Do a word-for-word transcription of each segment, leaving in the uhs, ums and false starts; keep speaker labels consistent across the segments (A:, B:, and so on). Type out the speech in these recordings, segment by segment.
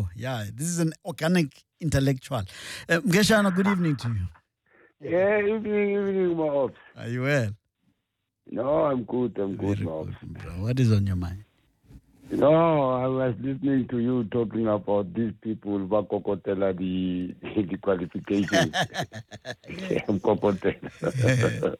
A: know. Yeah, this is an organic intellectual. Uh, Mgeshana, good evening to you.
B: Yeah, evening, evening, my ops.
A: Are you well?
B: No, I'm good, I'm
A: Very
B: good, my ops.
A: good, bro. What is on your mind?
B: No, I was listening to you talking about these people, Vakokotela, the, the qualifications. I'm Kokotela.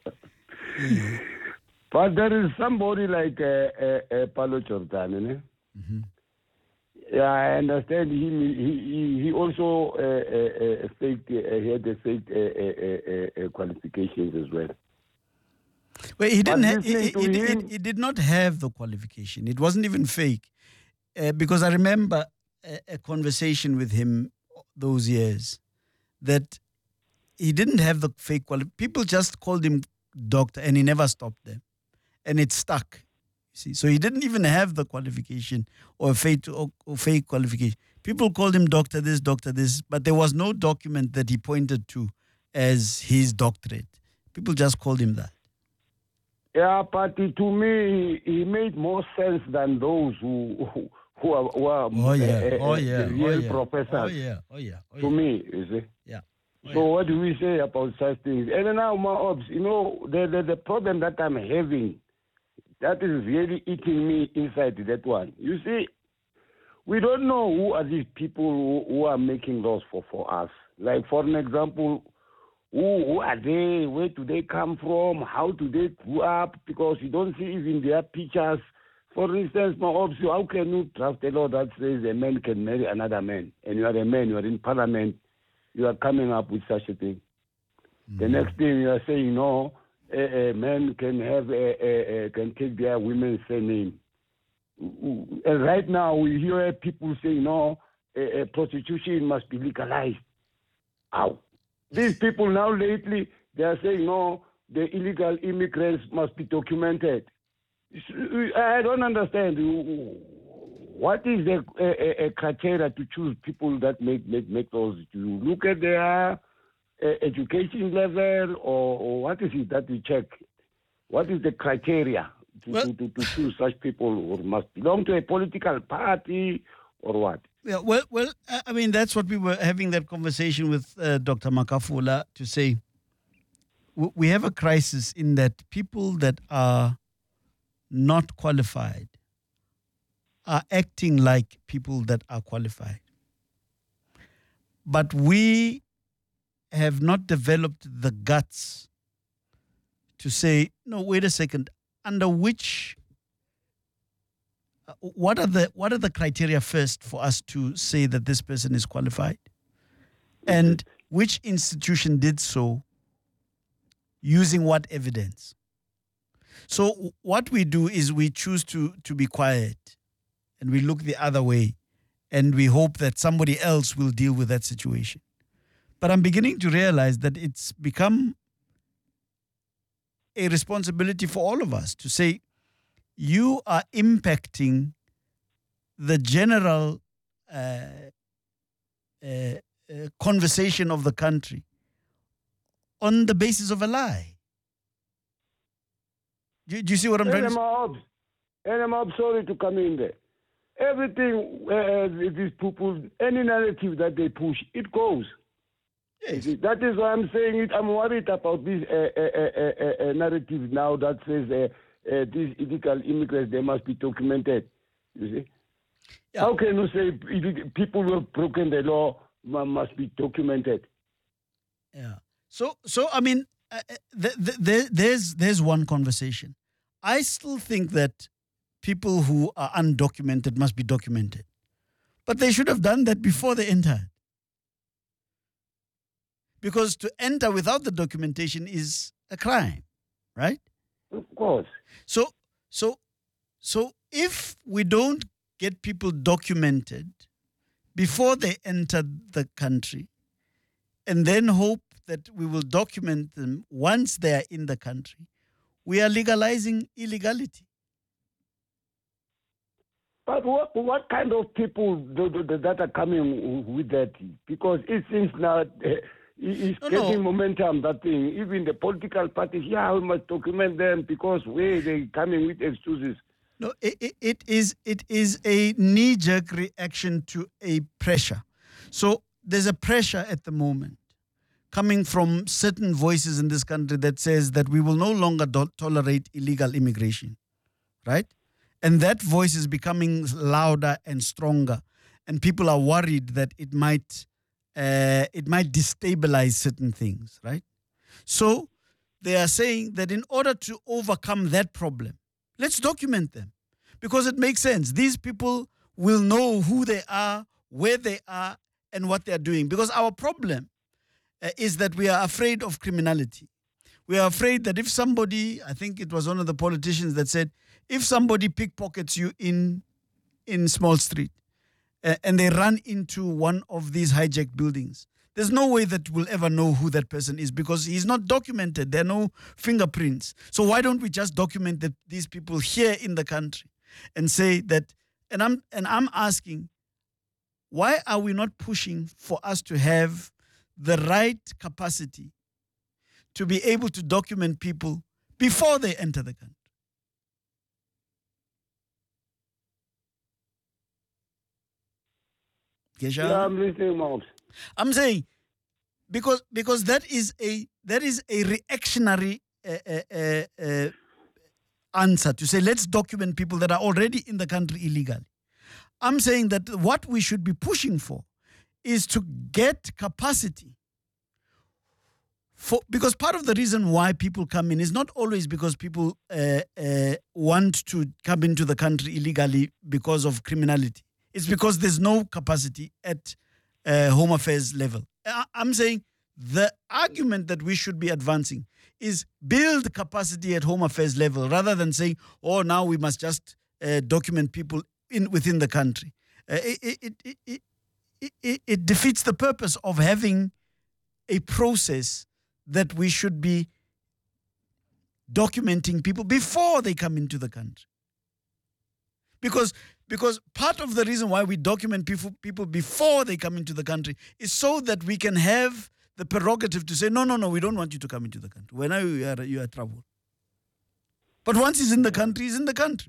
B: But there is somebody like uh, uh, uh, Paulo Jordan, eh?
A: Mm-hmm.
B: Yeah, I understand him. He he, he also uh, uh, uh, faked, uh, he had the fake uh, uh, uh, uh, qualifications as well.
A: Well, he didn't. Ha- he,
B: listening
A: he,
B: to
A: he, he-
B: him-
A: he did not have the qualification. It wasn't even fake, uh, because I remember a, a conversation with him those years that he didn't have the fake quali. People just called him doctor, and he never stopped them, and it stuck. You see, so he didn't even have the qualification or fake or, or fake qualification. People called him doctor this, doctor this, but there was no document that he pointed to as his doctorate. People just called him that.
B: Yeah, but he- to me, he made more sense than those who who, who are, who are
A: Oh yeah,
B: uh, uh,
A: oh yeah,
B: the real
A: oh yeah,
B: professors.
A: oh yeah, oh yeah, oh
B: To
A: yeah.
B: me, you see.
A: Yeah. Oh,
B: So
A: yeah.
B: what do we say about such things? And then now, my ops, you know, the, the the problem that I'm having, that is really eating me inside that one. You see, we don't know who are these people who, who are making laws for, for us. Like, for an example, who, who are they? Where do they come from? How do they grow up? Because you don't see even their pictures. For instance, my ops, how can you draft a law that says a man can marry another man? And you are a man, you are in parliament, you are coming up with such a thing. Mm. The next thing you are saying, no, a, a man can have a, a, a, can take their women's surname. And right now we hear people saying, no, a, a prostitution must be legalized. How? These people now lately, they are saying, no, the illegal immigrants must be documented. I don't understand. What is the uh, uh, criteria to choose people that make, make, make those? Do you look at their uh, education level, or, or what is it that we check? What is the criteria to,
A: Well,
B: to, to, to choose such people, or must belong to a political party, or what?
A: Yeah, well, well, I I mean, that's what we were having that conversation with uh, Doctor Makafula to say. w- We have a crisis in that people that are not qualified are acting like people that are qualified. But we have not developed the guts to say, no, wait a second, under which Uh, what are the what are the criteria first for us to say that this person is qualified, and which institution did so, using what evidence? So w- what we do is we choose to to be quiet, and we look the other way, and we hope that somebody else will deal with that situation. But I'm beginning to realize that it's become a responsibility for all of us to say, you are impacting the general uh, uh, uh, conversation of the country on the basis of a lie. Do, do you see what I'm trying to say?
B: Animal, animal, sorry to come in there. Everything, uh, these people, any narrative that they push, it goes.
A: Yes.
B: That is why I'm saying it. I'm worried about this uh, uh, uh, uh, narrative now that says uh, uh, these illegal immigrants, they must be documented. You see?
A: Yeah.
B: How can you say illeg- people who have broken the law mu- must be documented?
A: Yeah. So, so I mean, uh, uh, th- th- there, there's there's one conversation. I still think that people who are undocumented must be documented, but they should have done that before they entered. Because to enter without the documentation is a crime, right?
B: Of course.
A: So, so, so if we don't get people documented before they enter the country, and then hope that we will document them once they are in the country, we are legalizing illegality.
B: But what what kind of people do, do, do, that are coming with that? Because it seems now uh, it's
A: No,
B: getting
A: no.
B: momentum, that thing. Even the political parties, yeah, we must document them because where they coming with excuses.
A: No, it, it, it is it is a knee-jerk reaction to a pressure. So there's a pressure at the moment coming from certain voices in this country that says that we will no longer do- tolerate illegal immigration, right? And that voice is becoming louder and stronger, and people are worried that it might uh, it might destabilize certain things, right? So they are saying that in order to overcome that problem, let's document them because it makes sense. These people will know who they are, where they are, and what they are doing. Because our problem uh, is that we are afraid of criminality. We are afraid that if somebody, I think it was one of the politicians that said, if somebody pickpockets you in in Small Street uh, and they run into one of these hijacked buildings, there's no way that we'll ever know who that person is because he's not documented. There are no fingerprints. So why don't we just document that these people here in the country and say that, and I'm and I'm asking, why are we not pushing for us to have the right capacity to be able to document people before they enter the country?
B: Yeah, I'm listening, Mom.
A: I'm saying because because that is a that is a reactionary uh, uh, uh, uh, answer to say let's document people that are already in the country illegally. I'm saying that what we should be pushing for is to get capacity for, because part of the reason why people come in is not always because people uh, uh, want to come into the country illegally because of criminality. It's because there's no capacity at uh, Home Affairs level. I- I'm saying the argument that we should be advancing is build capacity at Home Affairs level rather than saying, oh, now we must just uh, document people in within the country. Uh, it, it, it, it, it, it, it defeats the purpose of having a process that we should be documenting people before they come into the country. Because because part of the reason why we document people, people before they come into the country is so that we can have the prerogative to say, no, no, no, we don't want you to come into the country. When you are, you are trouble. But once he's in the country, he's in the country.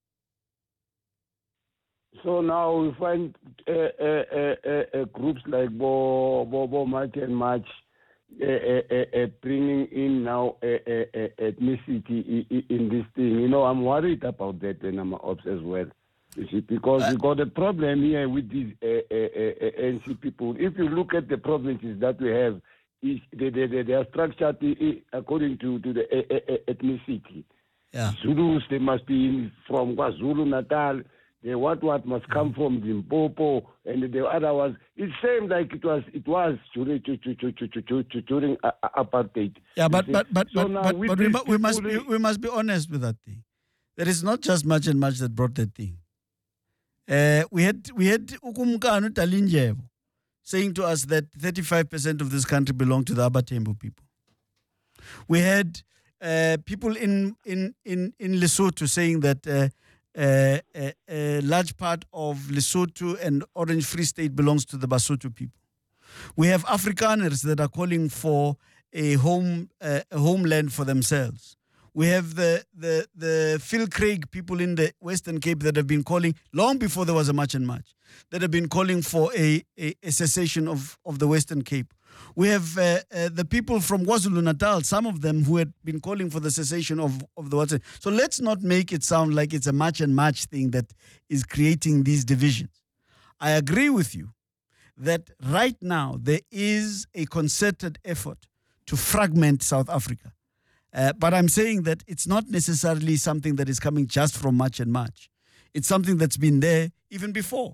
B: So now we find uh, uh, uh, uh, uh, groups like Bo, Bo, Bo March and March uh, uh, uh, uh, bringing in now uh, uh, uh, ethnicity in, in this thing. You know, I'm worried about that when I'm ops as well. You see, because uh, we got a problem here with these uh, uh, uh, uh, N C people. If you look at the provinces that we have, is they, they, they, they are structured according to, to the uh, uh, ethnicity.
A: Yeah.
B: Zulus, they must be from KwaZulu Natal. The what what must come from Limpopo, and the other was it seemed like it was it was during during apartheid.
A: Yeah, but but but
B: so
A: but, but, but we, we must be, we must be honest with that thing. There is not just much and much that brought that thing. Uh, we had we had Ukumkanu Talinjebo saying to us that thirty-five percent of this country belong to the Abatembu people. We had uh, people in in in in Lesotho saying that. Uh, Uh, a, a large part of Lesotho and Orange Free State belongs to the Basotho people. We have Afrikaners that are calling for a home, uh, a homeland for themselves. We have the, the, the Phil Craig people in the Western Cape that have been calling, long before there was a March and March, that have been calling for a, a, a cessation of, of the Western Cape. We have uh, uh, the people from KwaZulu-Natal, some of them who had been calling for the cessation of, of the water. So let's not make it sound like it's a March and March thing that is creating these divisions. I agree with you that right now there is a concerted effort to fragment South Africa. Uh, but I'm saying that it's not necessarily something that is coming just from March and March. It's something that's been there even before.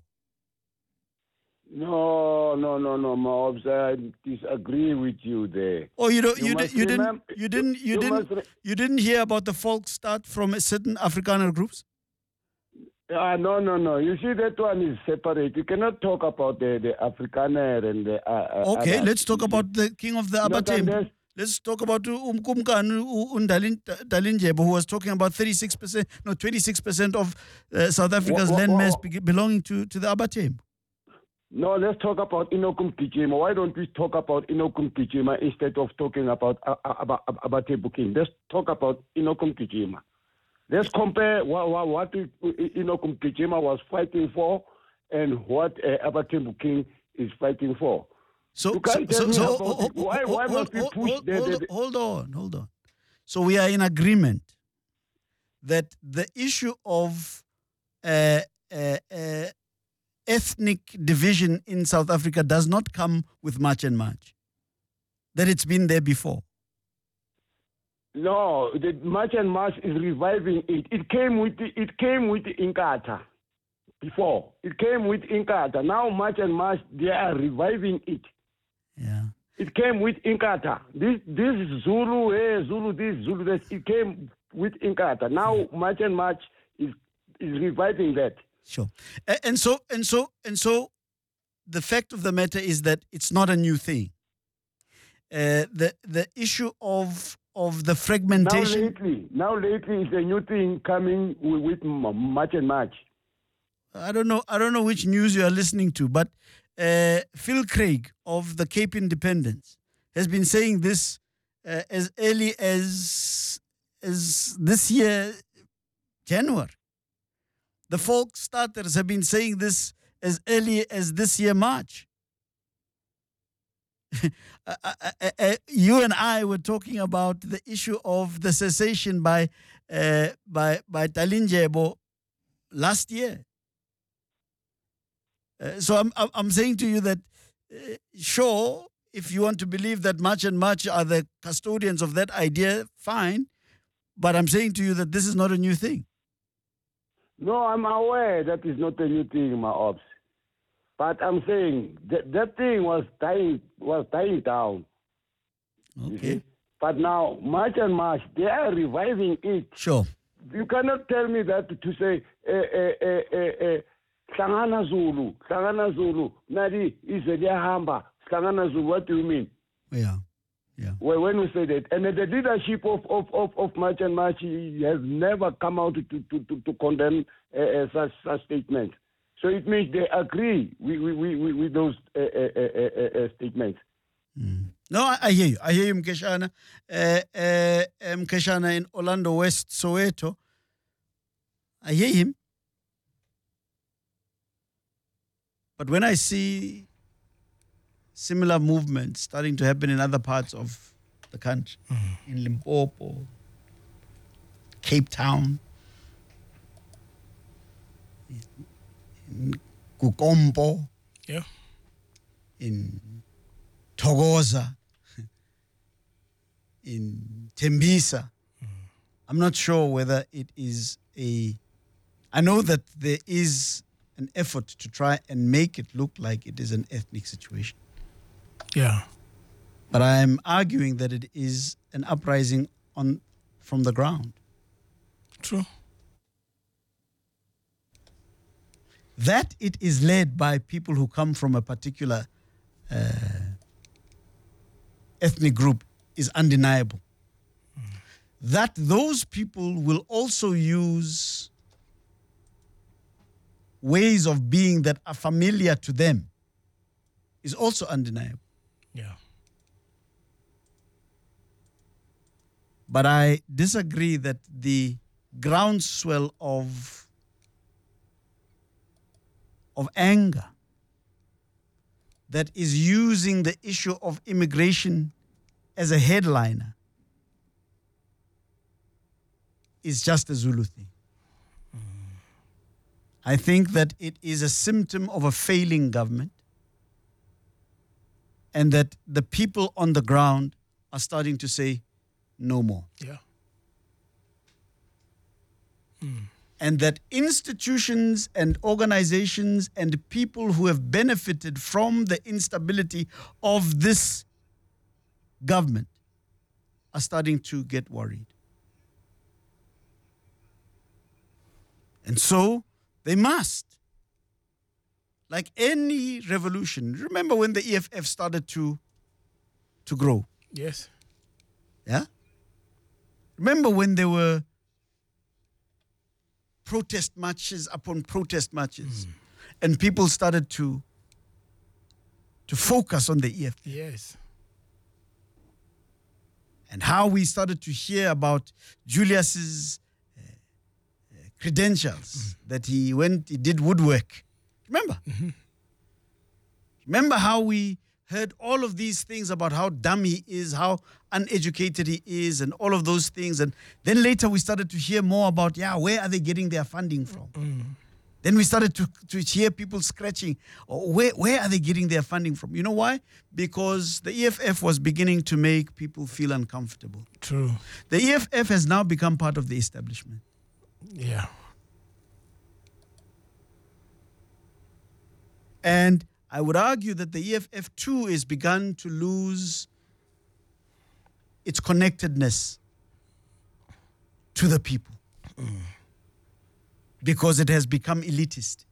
B: No, no, no, no, Mobs. I disagree with you there.
A: Oh, you don't,
B: you,
A: you,
B: must
A: you didn't,
B: remember,
A: you didn't, you,
B: you
A: didn't,
B: re-
A: you didn't hear about the folk start from a certain Afrikaner groups.
B: Uh, no, no, no. You see, that one is separate. You cannot talk about the, the Afrikaner and the. Uh,
A: okay,
B: others.
A: let's talk about the king of the Abatembu. Let's talk about Umkumkanu Dalinjebo, who was talking about thirty-six percent, no, twenty-six percent of uh, South Africa's
B: what, what,
A: land mass
B: what,
A: be- belonging to, to the Abatembu.
B: No, let's talk about Inokum Kijima. Why don't we talk about Inokum Kijima instead of talking about uh, about Abatembu King? Let's talk about Inokum Kijima. Let's compare what, what, what Enoch Mgijima was fighting for and what uh, Abatembu King is fighting for.
A: So,
B: You
A: so,
B: can't tell
A: so,
B: me
A: so
B: about
A: hold,
B: it. Why, why must we
A: hold,
B: push
A: hold,
B: the,
A: hold,
B: the, the,
A: hold on, hold on. So we are in agreement that the issue of uh, uh, uh, ethnic division in South Africa does not come with March and March, that it's been there before.
B: No, the March and March is reviving it. It came with the, it came with Inkatha before. It came with Inkatha. Now March and March, they are reviving it.
A: Yeah.
B: It came with Inkatha. This this Zulu, hey, Zulu, this Zulu, this. It came with Inkatha. Now March and March is is reviving that.
A: Sure. A- And so and so and so, the fact of the matter is that it's not a new thing. Uh, the the issue of of the
B: Now
A: fragmentation.
B: lately, now lately is a new thing coming with, with M- March and March.
A: I don't know. I don't know which news you are listening to, but uh, Phil Craig of the Cape Independence has been saying this uh, as early as as this year, January. The folk starters have been saying this as early as this year, March. Uh, uh, uh, uh, you and I were talking about the issue of the cessation by uh, by by Talinjebo last year. Uh, so I'm I'm I'm saying to you that uh, sure, if you want to believe that March and March are the custodians of that idea, fine. But I'm saying to you that this is not a new thing.
B: No, I'm aware that is not a new thing, my ops. But I'm saying that that thing was dying was dying down. you
A: Okay.
B: see. But now March and March, they are reviving it.
A: Sure.
B: You cannot tell me that to say eh, eh, eh, eh, eh, Hlangana Zulu, Hlangana Zulu, Nadi Izeliahamba, Hlangana Zulu. What do you mean?
A: Yeah. Yeah.
B: Well, when we say that, and the leadership of, of, of, of March and March has never come out to, to, to, to condemn uh, uh, such, such statements. So it means they agree with, with, with, with those uh, uh, uh, uh, statements.
A: Mm. No, I, I hear you. I hear you, Mkeshana. Uh, uh, Mkeshana in Orlando West, Soweto. I hear him. But when I see similar movements starting to happen in other parts of the country, mm-hmm. in Limpopo, Cape Town, in Kukompo,
C: yeah,
A: in Togoza, in Tembisa. Mm. I'm not sure whether it is a... I know that there is an effort to try and make it look like it is an ethnic situation.
C: Yeah.
A: But I'm arguing that it is an uprising on from the ground.
C: True.
A: That it is led by people who come from a particular uh, ethnic group is undeniable. Mm. That those people will also use ways of being that are familiar to them is also undeniable.
C: Yeah.
A: But I disagree that the groundswell of, of anger that is using the issue of immigration as a headliner is just a Zulu thing. Mm. I think that it is a symptom of a failing government, and that the people on the ground are starting to say no more.
C: Yeah. Mm.
A: And that institutions and organizations and people who have benefited from the instability of this government are starting to get worried. And so they must. Like any revolution. Remember when the E F F started to, to grow?
C: Yes.
A: Yeah? Remember when there were protest marches upon protest marches, mm. and people started to, to focus on the E F F?
C: Yes.
A: And how we started to hear about Julius's uh, credentials, that he went, he did woodwork. Remember? Remember how we heard all of these things about how dumb he is, how uneducated he is, and all of those things. And then later we started to hear more about, yeah, where are they getting their funding from? Then we started to, to hear people scratching, oh, where, where are they getting their funding from? You know why? Because the E F F was beginning to make people feel uncomfortable.
C: True.
A: The E F F has now become part of the establishment.
C: Yeah.
A: And I would argue that the E F F too has begun to lose its connectedness to the people. Mm. Because it has become elitist.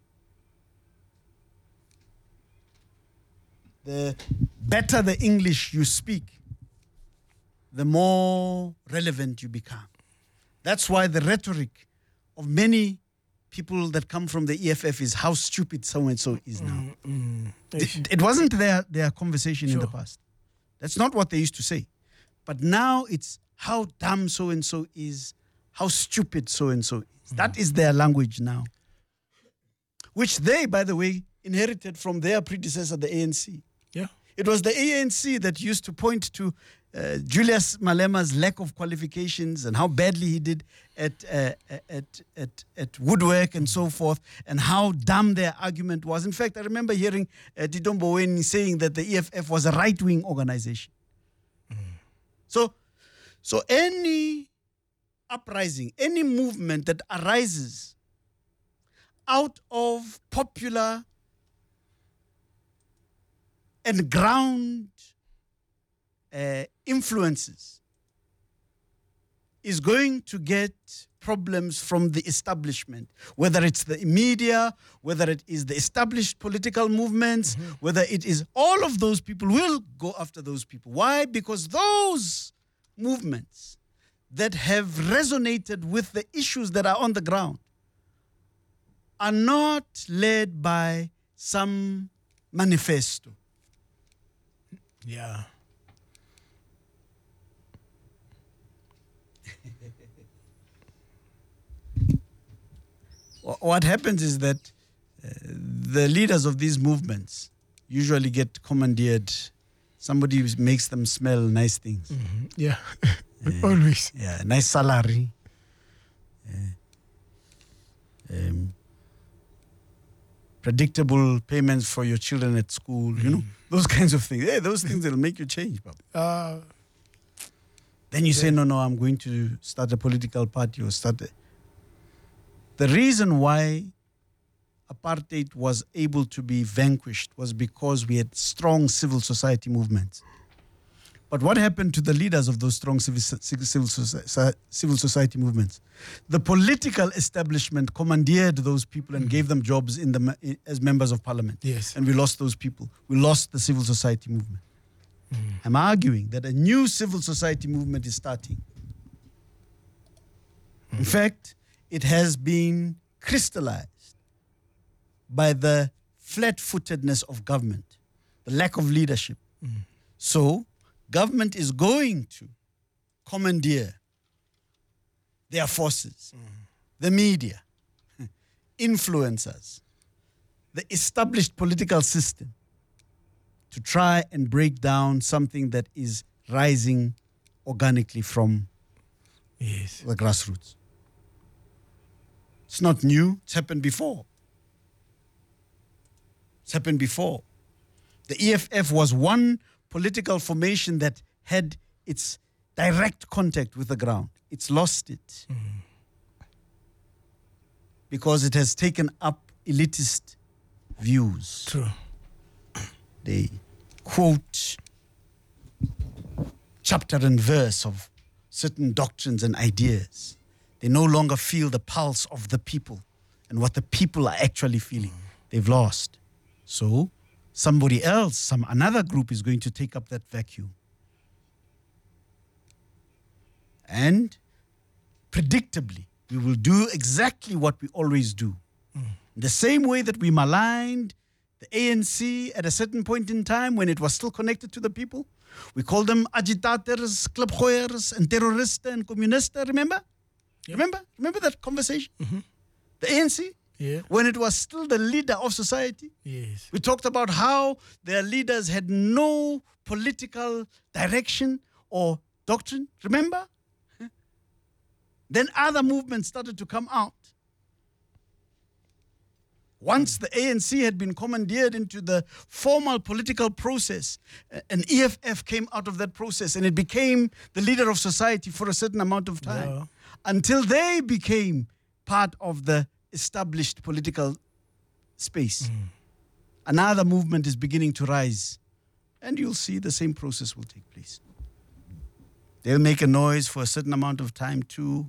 A: The better the English you speak, the more relevant you become. That's why the rhetoric of many people that come from the E F F is how stupid so-and-so is now.
C: Mm, mm.
A: It, it wasn't their, their conversation
C: Sure.
A: in the past. That's not what they used to say. But now it's how dumb so-and-so is, how stupid so-and-so is. Mm. That is their language now. Which they, by the way, inherited from their predecessor, the A N C.
C: Yeah.
A: It was the A N C that used to point to uh, Julius Malema's lack of qualifications and how badly he did at, uh, at, at, at woodwork and so forth, and how dumb their argument was. In fact, I remember hearing uh, Titombo Mboweni saying that the E F F was a right-wing organization. Mm. So, so any uprising, any movement that arises out of popular and ground uh, influences is going to get problems from the establishment, whether it's the media, whether it is the established political movements, mm-hmm. whether it is all of those people will go after those people. Why? Because those movements that have resonated with the issues that are on the ground are not led by some manifesto.
C: Yeah.
A: What happens is that uh, the leaders of these movements usually get commandeered. Somebody makes them smell nice things.
C: Mm-hmm. Yeah.
A: Uh,
C: Always.
A: Yeah, nice salary. Uh, um, predictable payments for your children at school, mm. you know, those kinds of things. Yeah, those things that will make you change.
C: Uh,
A: then you
C: yeah.
A: say, no, no, I'm going to start a political party or start a... The reason why apartheid was able to be vanquished was because we had strong civil society movements. But what happened to the leaders of those strong civil, civil, civil society movements? The political establishment commandeered those people and mm-hmm. gave them jobs in the, as members of parliament.
C: Yes.
A: And we lost those people. We lost the civil society movement. Mm-hmm. I'm arguing that a new civil society movement is starting. Mm-hmm. In fact, it has been crystallized by the flat-footedness of government, the lack of leadership. Mm-hmm. So, government is going to commandeer their forces, mm. the media, influencers, the established political system to try and break down something that is rising organically from
C: yes.
A: the grassroots. It's not new. It's happened before. It's happened before. The E F F was one political formation that had its direct contact with the ground. It's lost it mm-hmm. because it has taken up elitist views.
C: True.
A: They quote chapter and verse of certain doctrines and ideas. They no longer feel the pulse of the people and what the people are actually feeling. Mm-hmm. They've lost. So somebody else, some another group is going to take up that vacuum. And predictably, we will do exactly what we always do. Mm. The same way that we maligned the A N C at a certain point in time when it was still connected to the people. We called them agitators, klipgooiers, and terroristen and communisten, remember?
C: Yeah.
A: Remember? Remember that conversation?
C: Mm-hmm.
A: The A N C?
C: Yeah.
A: When it was still the leader of society?
C: Yes.
A: We talked about how their leaders had no political direction or doctrine. Remember? Then other movements started to come out. Once the A N C had been commandeered into the formal political process, an E F F came out of that process and it became the leader of society for a certain amount of time,
C: Yeah.
A: until they became part of the established political space.
C: Mm.
A: Another movement is beginning to rise, and you'll see the same process will take place. They'll make a noise for a certain amount of time too,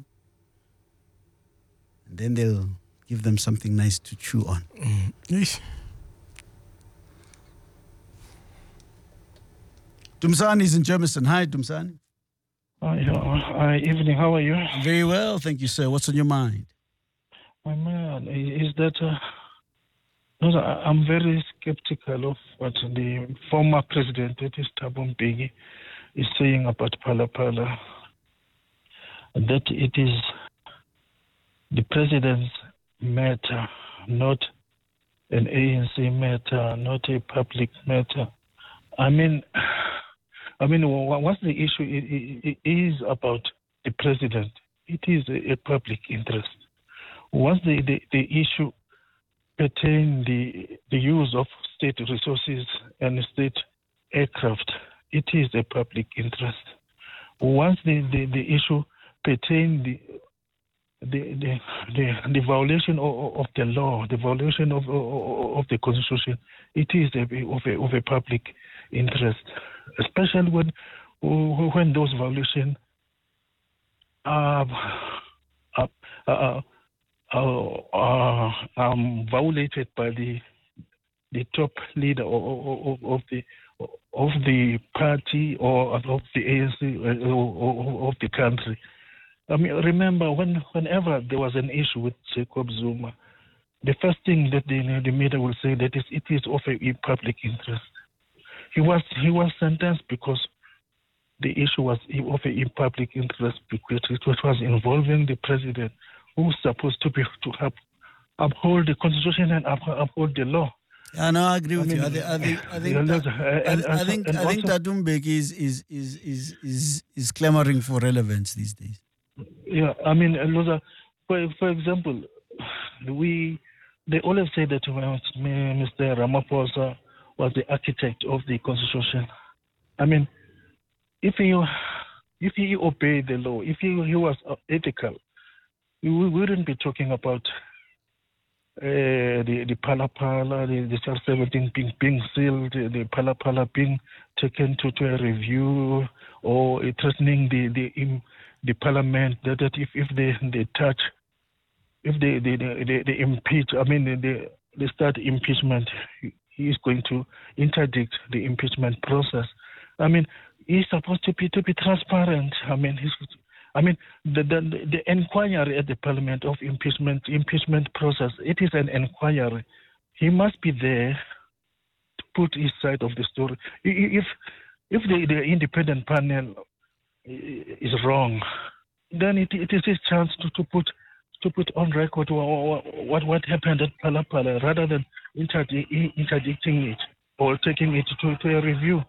A: and then they'll give them something nice to chew on.
C: Mm. Yes.
A: Dumsani is in Germiston. Hi, Dumsani.
D: Hi, uh, evening. How are you?
A: I'm very well, thank you, sir. What's on your mind?
D: My man, is that uh, no, I'm very skeptical of what the former president, that is Thabo Mbeki, is saying about Phala Phala. That it is the president's matter, not an A N C matter, not a public matter. I mean, I mean, what's the issue? It, it, it is about the president. It is a, a public interest. Once the, the, the issue pertain the the use of state resources and state aircraft, it is a public interest. Once the, the, the issue pertain the the the, the, the violation of, of the law, the violation of of, of the constitution, it is a, of a of a public interest, especially when when those violations are are, are, are, are um, violated by the the top leader of, of, of the of the party or of the A N C or of the country. I mean, remember when whenever there was an issue with Jacob Zuma, the first thing that the, the media will say that is it is of a public interest. He was he was sentenced because the issue was of a public interest because it was involving the president, who's supposed to be to have uphold the constitution and uphold the law.
A: Yeah, no, I agree with
D: I
A: you.
D: mean,
A: I, think I think I
D: yeah,
A: think
D: and-
A: I,
D: and-
A: I think
D: and
A: I think
D: also-
A: Thabo Mbeki is is is is is is clamoring for relevance these days.
D: Yeah, I mean, Loza, for for example, we they always say that Mister Ramaphosa was the architect of the constitution. I mean, if he if he obeyed the law, if he he was ethical, we wouldn't be talking about uh, the the Phala Phala, the the Chapter seventeen being being sealed, the, the Phala Phala being taken to, to a review, or uh, threatening the the im, the parliament that, that if if they they touch, if they they they, they, they impeach, I mean they they start impeachment, he is going to interdict the impeachment process. I mean, he's supposed to be to be transparent. I mean, he's, I mean, the, the the inquiry at the parliament of impeachment impeachment process. It is an inquiry. He must be there to put his side of the story. If if the, the independent panel is wrong, then it, it is his chance to, to put to put on record what what, what happened at Phala Phala, rather than interdi- interdicting it or taking it to, to a review.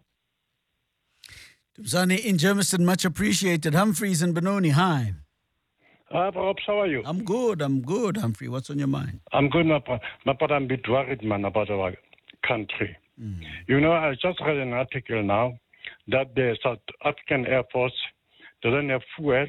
A: Dumsani in Germiston, much appreciated. Humphreys and Benoni, hi.
E: Hi, Perhaps, how are you?
A: I'm good, I'm good, Humphrey. What's on your mind?
E: I'm good, my pa- my but I'm a bit worried, man, about our country.
A: Mm.
E: You know, I just read an article now that the South African Air Force doesn't have fuel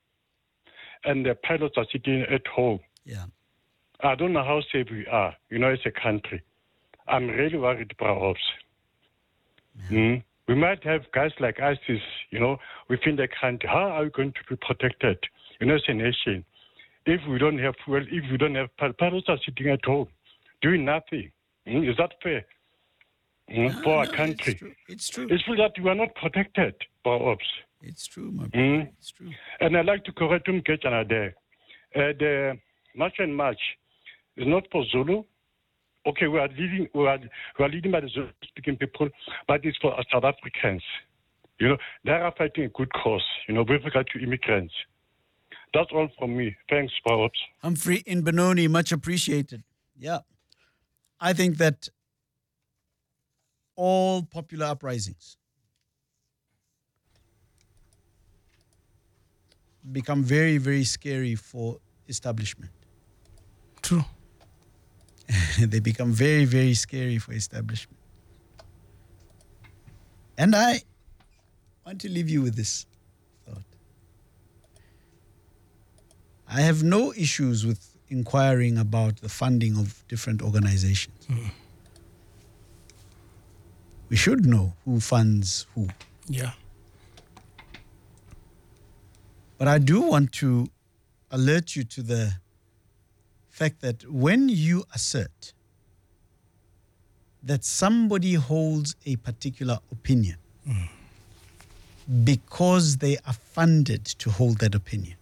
E: and the pilots are sitting at home.
A: Yeah.
E: I don't know how safe we are, you know, as a country. I'm really worried, perhaps.
A: Yeah.
E: Mm. We might have guys like ISIS, you know, within the country. How are we going to be protected, you know, as a nation? If we don't have fuel, if we don't have pilots are sitting at home doing nothing. Mm. Is that fair? Mm,
A: No,
E: for our
A: no,
E: country.
A: It's true. It's true.
E: It's true that we are not protected, perhaps.
A: It's true, my brother.
E: Mm.
A: It's true.
E: And I'd like to correct him, Ketchana there. Uh, the March and March is not for Zulu. Okay, we are leading, we are, we are leading by the Zulu-speaking people, but it's for South Africans. You know, they are fighting a good cause, you know, with regard to immigrants. That's all from me. Thanks, Pops.
A: Humphrey in Benoni, much appreciated. Yeah. I think that all popular uprisings become very, very scary for establishment.
C: True.
A: They become very, very scary for establishment. And I want to leave you with this thought. I have no issues with inquiring about the funding of different organizations.
C: Mm.
A: We should know who funds who.
C: Yeah.
A: But I do want to alert you to the fact that when you assert that somebody holds a particular opinion
C: mm.
A: because they are funded to hold that opinion,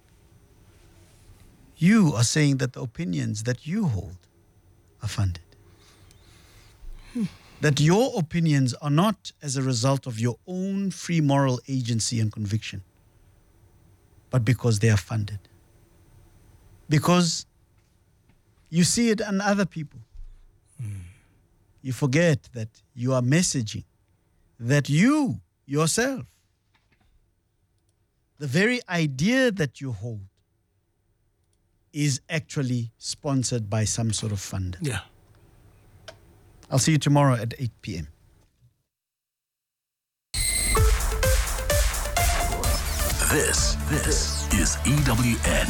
A: you are saying that the opinions that you hold are funded.
C: Hmm.
A: That your opinions are not as a result of your own free moral agency and conviction, but because they are funded. Because you see it in other people.
C: Mm.
A: You forget that you are messaging that you yourself, the very idea that you hold, is actually sponsored by some sort of funder.
C: Yeah.
A: I'll see you tomorrow at eight p.m.
F: This, this is E W N.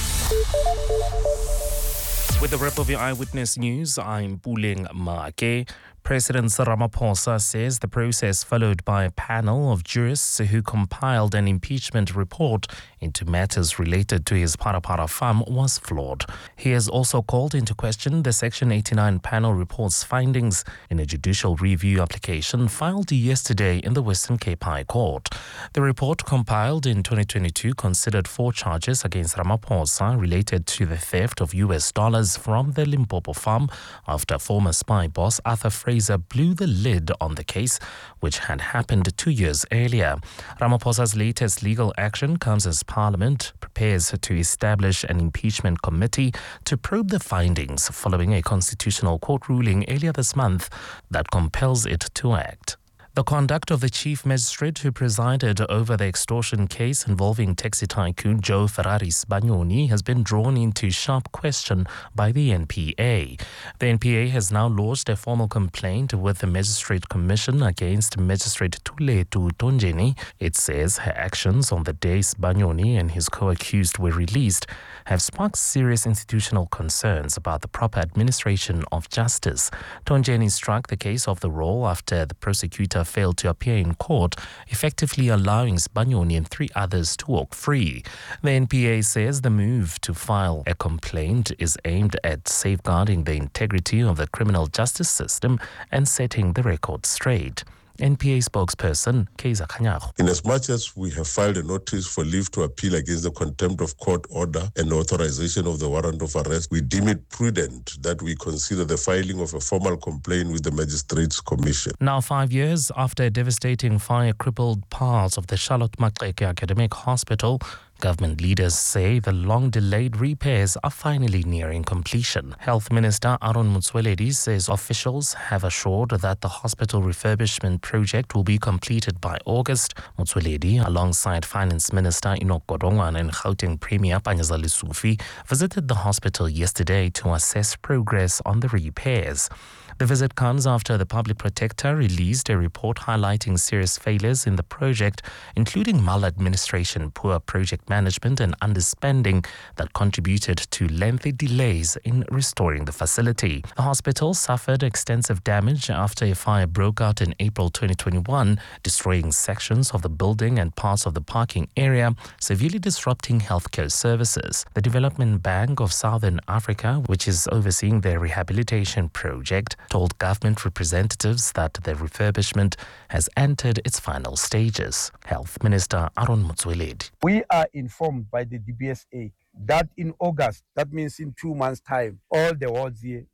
G: With the wrap of your Eyewitness News, I'm Puleng Maake. President Ramaphosa says the process followed by a panel of jurists who compiled an impeachment report into matters related to his Parapara farm was flawed. He has also called into question the Section eighty-nine panel report's findings in a judicial review application filed yesterday in the Western Cape High Court. The report, compiled in twenty twenty-two, considered four charges against Ramaphosa related to the theft of U S dollars from the Limpopo farm after former spy boss Arthur Fraser blew the lid on the case, which had happened two years earlier. Ramaphosa's latest legal action comes as Parliament prepares to establish an impeachment committee to probe the findings following a constitutional court ruling earlier this month that compels it to act. The conduct of the chief magistrate who presided over the extortion case involving taxi tycoon Joe Ferraris Banyoni has been drawn into sharp question by the N P A. The N P A has now lodged a formal complaint with the Magistrate Commission against Magistrate Thuletu Tonjeni. It says her actions on the day Banyoni and his co-accused were released have sparked serious institutional concerns about the proper administration of justice. Tonjeni struck the case off the roll after the prosecutor failed to appear in court, effectively allowing Banyoni and three others to walk free. The N P A says the move to file a complaint is aimed at safeguarding the integrity of the criminal justice system and setting the record straight. N P A spokesperson Kaiser Khanyago.
H: In as much as we have filed a notice for leave to appeal against the contempt of court order and authorization of the warrant of arrest, we deem it prudent that we consider the filing of a formal complaint with the Magistrates Commission.
G: Now, five years after a devastating fire crippled parts of the Charlotte Maxeke Academic Hospital, government leaders say the long-delayed repairs are finally nearing completion. Health Minister Aaron Motsoaledi says officials have assured that the hospital refurbishment project will be completed by August. Motsoaledi, alongside Finance Minister Enoch Godongwana and Gauteng Premier Panyaza Lesufi, visited the hospital yesterday to assess progress on the repairs. The visit comes after the Public Protector released a report highlighting serious failures in the project, including maladministration, poor project management and underspending that contributed to lengthy delays in restoring the facility. The hospital suffered extensive damage after a fire broke out in April twenty twenty-one, destroying sections of the building and parts of the parking area, severely disrupting healthcare services. The Development Bank of Southern Africa, which is overseeing the rehabilitation project, told government representatives that the refurbishment has entered its final stages. Health Minister Aaron Motsoaledi.
I: We are informed by the D B S A that in August, that means in two months' time, all the wards here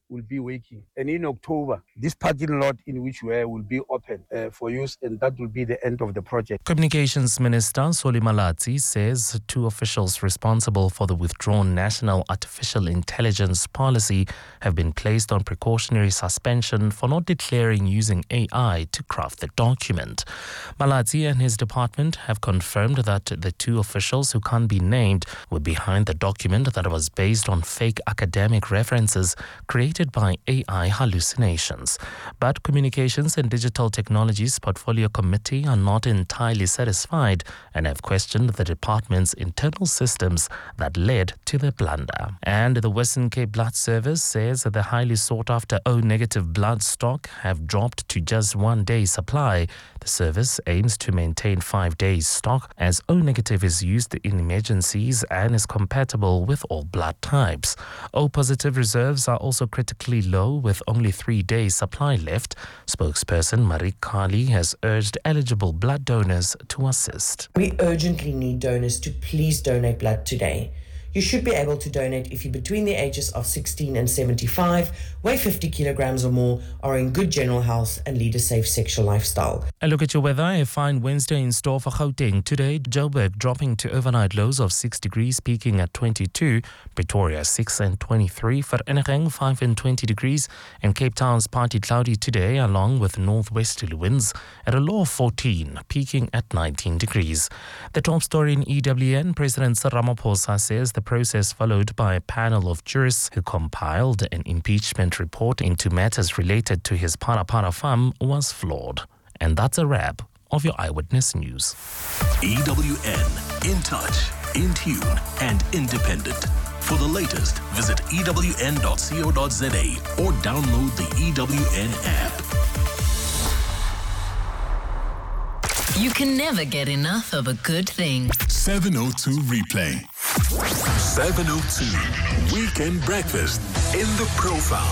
I: will be working. And in October, this parking lot in which we are will be open uh, for use, and that will be the end of the project.
G: Communications Minister Solly Malatsi says two officials responsible for the withdrawn National Artificial Intelligence Policy have been placed on precautionary suspension for not declaring using A I to craft the document. Malatsi and his department have confirmed that the two officials who can't be named were behind the document that was based on fake academic references created by A I hallucinations. But Communications and Digital Technologies Portfolio Committee are not entirely satisfied and have questioned the department's internal systems that led to the blunder. And the Western Cape Blood Service says that the highly sought-after O-negative blood stock have dropped to just one day's supply. The service aims to maintain five days stock as O-negative is used in emergencies and is compatible with all blood types. O-positive reserves are also critically low with only three days supply left. Spokesperson Marie Kali has urged eligible blood donors to assist.
J: We urgently need donors to please donate blood today. You should be able to donate if you're between the ages of sixteen and seventy-five, weigh fifty kilograms or more, are in good general health and lead a safe sexual lifestyle.
G: A look at your weather. A fine Wednesday in store for Gauteng. Today, Joburg dropping to overnight lows of six degrees, peaking at twenty-two. Pretoria six and twenty-three. Vereeniging five and twenty degrees. And Cape Town's partly cloudy today, along with northwesterly winds at a low of fourteen, peaking at nineteen degrees. The top story in E W N, President Cyril Ramaphosa says the process followed by a panel of jurists who compiled an impeachment report into matters related to his Parapara farm was flawed. And that's a wrap of your Eyewitness News.
F: E W N, in touch, in tune, and independent. For the latest, visit E W N dot co dot za or download the E W N app.
K: You can never get enough of a good thing.
F: seven oh two Replay. seven oh two Weekend Breakfast in the Profile.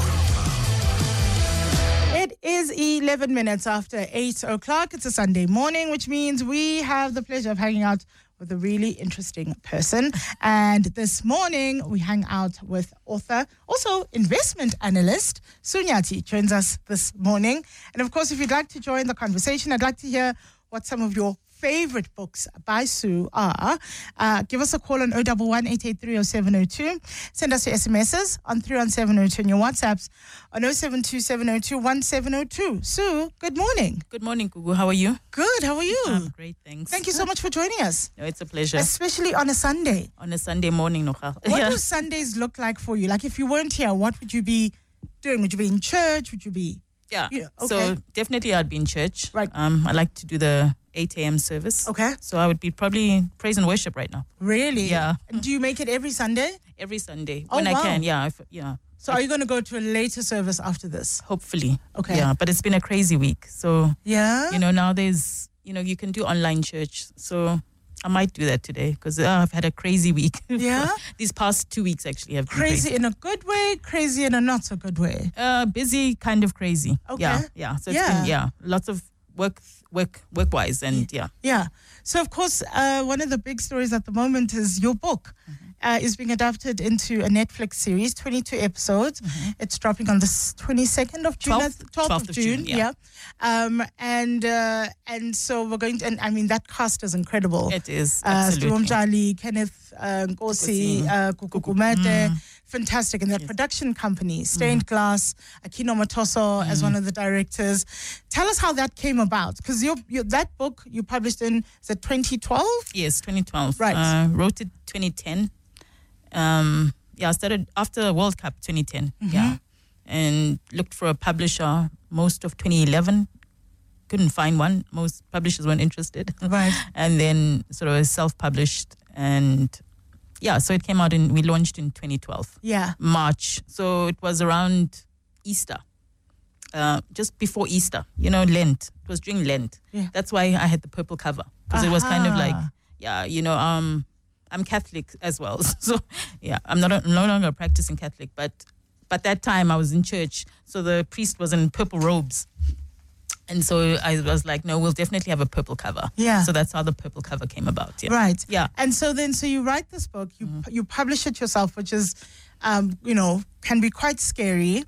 C: It is eleven minutes after eight o'clock. It's a Sunday morning, which means we have the pleasure of hanging out with a really interesting person. And this morning, we hang out with author, also investment analyst, Sunyati joins us this morning. And of course, if you'd like to join the conversation, I'd like to hear what some of your favorite books by Sue are. Uh, give us a call on oh one one, eight eight three, oh seven oh two. Send us your S M Ses on three one seven oh two and your WhatsApps on oh seven two seven oh two one seven oh two. Sue, good morning.
L: Good morning, Gugu. How are you?
C: Good. How are you?
L: I'm great, thanks.
C: Thank you so much for joining us.
L: No, it's a pleasure.
C: Especially on a Sunday.
L: On a Sunday morning, Nocha.
C: What
L: Yeah.
C: do Sundays look like for you? Like if you weren't here, what would you be doing? Would you be in church? Would you be...
L: Yeah.
C: You know,
L: So
C: okay.
L: definitely I'd be in church.
C: Right.
L: Um, I like to do the eight a.m. service.
C: Okay.
L: So I would be probably praise and worship right now.
C: Really?
L: Yeah.
C: And do you make it every Sunday?
L: Every Sunday.
C: Oh,
L: when
C: wow.
L: I can, yeah. If, yeah.
C: So are you going to go to a later service after this?
L: Hopefully.
C: Okay.
L: Yeah. But it's been a crazy week. So,
C: Yeah?
L: you know, now there's, you know, you can do online church. So I might do that today because uh, I've had a crazy week.
C: Yeah?
L: These past two weeks actually have been
C: Crazy
L: crazy.
C: in a good way, crazy in a not so good way.
L: Uh, busy, kind of crazy.
C: Okay.
L: Yeah, yeah. So it's
C: Yeah.
L: been, yeah, lots of work, work, work-wise, and yeah.
C: Yeah. So, of course, uh, one of the big stories at the moment is your book uh, is being adapted into a Netflix series, twenty-two episodes. It's dropping on the s- twenty-second of June.
L: twelfth,
C: twelfth,
L: twelfth
C: of
L: of
C: June,
L: June,
C: yeah.
L: yeah.
C: Um, and uh, and so we're going to, and I mean, that cast is incredible.
L: It is,
C: Uh,
L: absolutely.
C: Jali, Kenneth uh, Nkosi,
L: Nkosi.
C: uh, Kukukumete.
L: Mm.
C: Fantastic. And that production company, Stained Glass, Akino Matoso as one of the directors. Tell us how that came about. Because you that book you published in, is it twenty twelve?
L: Yes, twenty twelve.
C: Right.
L: Uh, wrote it twenty ten. Um, yeah, I started after the World Cup twenty ten. Yeah. And looked for a publisher most of twenty eleven. Couldn't find one. Most publishers weren't interested.
C: Right.
L: And then sort of self-published. And yeah, so it came out in, we launched in twenty twelve.
C: Yeah.
L: March. So it was around Easter. Uh, just before Easter, you know, Lent. It was during Lent.
C: Yeah.
L: That's why I had the purple cover. Because it was kind of like,
C: Aha.
L: yeah, you know, um, I'm Catholic as well. So, yeah, I'm not no longer a practicing Catholic, but but that time I was in church. So the priest was in purple robes. And so I was like, no, we'll definitely have a purple cover.
C: Yeah.
L: So that's how the purple cover came about. Yeah.
C: Right.
L: Yeah.
C: And so then, so you write this book, you you publish it yourself, which is, um, you know, can be quite scary.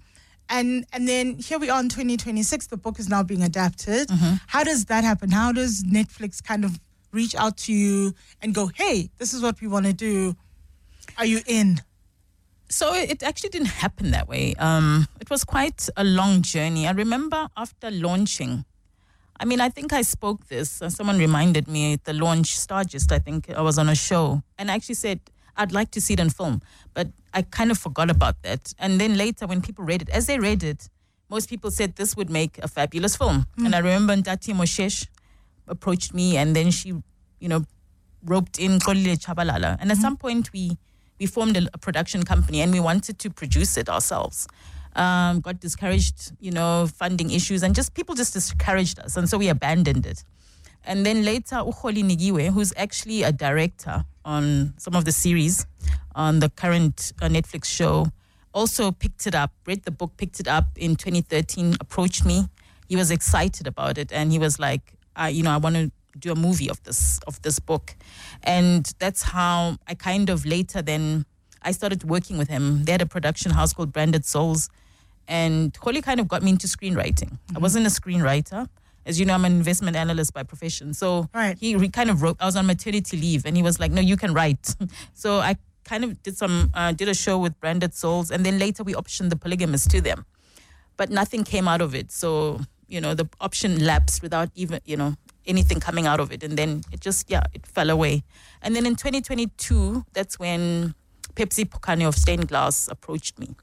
C: And and then here we are in twenty twenty-six. The book is now being adapted. Mm-hmm. How does that happen? How does Netflix kind of reach out to you and go, hey, this is what we want to do. Are you in?
L: So it actually didn't happen that way. Um, it was quite a long journey. I remember after launching, I mean, I think I spoke this. Uh, someone reminded me at the launch, Stargist, I think I was on a show. And I actually said, I'd like to see it in film. But I kind of forgot about that. And then later when people read it, as they read it, most people said this would make a fabulous film. Mm. And I remember Ntati Moshesh approached me and then she, you know, roped in Xolile Chabalala. And at mm. some point we... We formed a, a production company and we wanted to produce it ourselves. Um, got discouraged, you know, funding issues and just people just discouraged us. And so we abandoned it. And then later, Ukholi Nigiwe, who's actually a director on some of the series on the current uh, Netflix show, also picked it up, read the book, picked it up in twenty thirteen, approached me. He was excited about it and he was like, I, you know, I want to do a movie of this of this book. And that's how I kind of later then I started working with him. They had a production house called Branded Souls and Holly kind of got me into screenwriting. Mm-hmm. I wasn't a screenwriter. As you know, I'm an investment analyst by profession. So right. he, he kind of wrote, I was on maternity leave and he was like, no, you can write. So I kind of did some, uh, did a show with Branded Souls and then later we optioned The Polygamist to them. But nothing came out of it. So, you know, the option lapsed without even, you know, anything coming out of it. And then it just, yeah, it fell away. And then in twenty twenty-two, that's when Pepsi Pokane of Stained Glass approached me.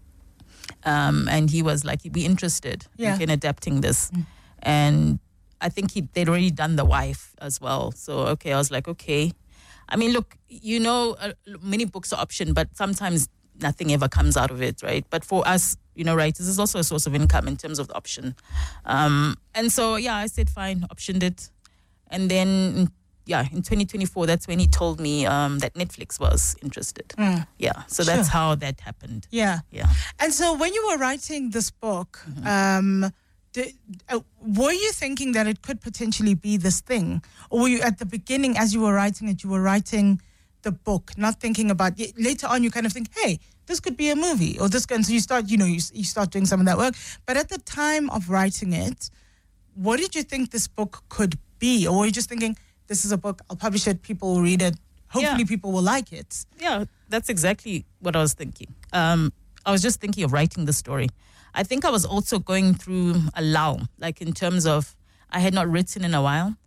L: Um, and he was like, he'd be interested yeah. in adapting this. Mm. And I think he, they'd already done The Wife as well. So, okay, I was like, okay. I mean, look, you know, uh, many books are optioned, but sometimes nothing ever comes out of it, right? But for us, you know, writers, is also a source of income in terms of the option. Um, and so, yeah, I said, fine, optioned it. And then, yeah, in twenty twenty-four, that's when he told me um, that Netflix was interested. Mm. Yeah, so sure. that's how that happened.
C: Yeah.
L: Yeah.
C: And so when you were writing this book, mm-hmm. um, did, uh, were you thinking that it could potentially be this thing? Or were you at the beginning, as you were writing it, you were writing the book, not thinking about, later on you kind of think, hey, this could be a movie or this, and so you start, you know, you, you start doing some of that work. But at the time of writing it, what did you think this book could be? Or were you just thinking, this is a book, I'll publish it, people will read it, hopefully yeah. people will like it?
L: Yeah, that's exactly what I was thinking. Um, I was just thinking of writing the story. I think I was also going through a lull, like in terms of I had not written in a while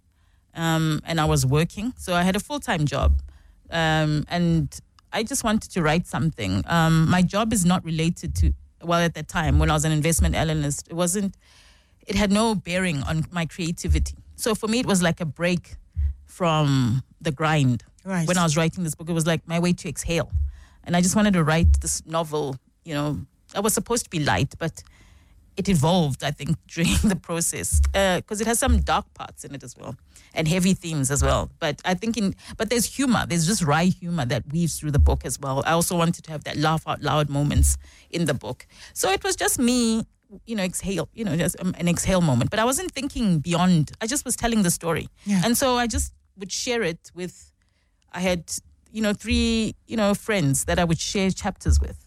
L: um, and I was working. So I had a full-time job um, and I just wanted to write something. Um, my job is not related to, well, at that time when I was an investment analyst, it wasn't, it had no bearing on my creativity. So for me, it was like a break from the grind.
C: Right.
L: When I was writing this book, it was like my way to exhale. And I just wanted to write this novel, you know, I was supposed to be light, but it evolved, I think, during the process because uh, it has some dark parts in it as well and heavy themes as well. But I think in, but there's humor. There's just wry humor that weaves through the book as well. I also wanted to have that laugh out loud moments in the book. So it was just me, you know, exhale, you know, just an exhale moment. But I wasn't thinking beyond. I just was telling the story.
C: Yeah.
L: And so I just would share it with, I had, you know, three, you know, friends that I would share chapters with.